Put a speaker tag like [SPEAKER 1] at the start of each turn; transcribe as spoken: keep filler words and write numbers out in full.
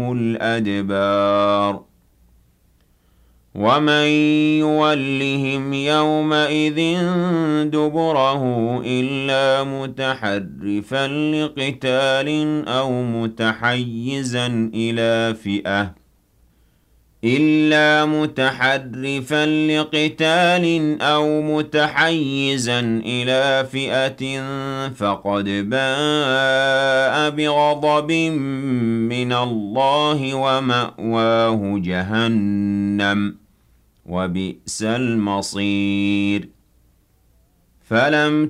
[SPEAKER 1] الْأَدْبَارَ وَمَن يُوَلِّهِمْ يَوْمَئِذٍ دُبُرَهُ إِلَّا مُتَحَرِّفًا لِّقِتَالٍ أَوْ مُتَحَيِّزًا إِلَىٰ فِئَةٍ إِلَّا مُتَحَرِّفًا لِّقِتَالٍ أَوْ مُتَحَيِّزًا إِلَىٰ فِئَةٍ فَقَدْ بَاءَ بِغَضَبٍ مِّنَ اللَّهِ وَمَأْوَاهُ جَهَنَّمُ ۖ وَبِئْسَ الْمَصِيرُ فَلَمْ